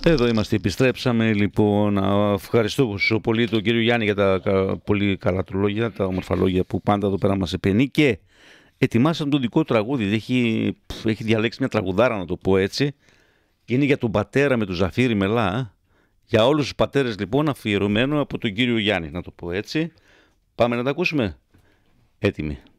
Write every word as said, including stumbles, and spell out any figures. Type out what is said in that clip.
Εδώ είμαστε, επιστρέψαμε λοιπόν. Να ευχαριστώ πολύ τον κύριο Γιάννη για τα πολύ καλά του λόγια, τα όμορφα λόγια που πάντα εδώ πέρα μας επενεί, και ετοιμάσαμε το δικό τραγούδι. Έχει, έχει διαλέξει μια τραγουδάρα, να το πω έτσι. Είναι για τον πατέρα με τον Ζαφύρι Μελά. Για όλους τους πατέρες λοιπόν, αφιερωμένο από τον κύριο Γιάννη, να το πω έτσι. Πάμε να τα ακούσουμε. Έτοιμοι.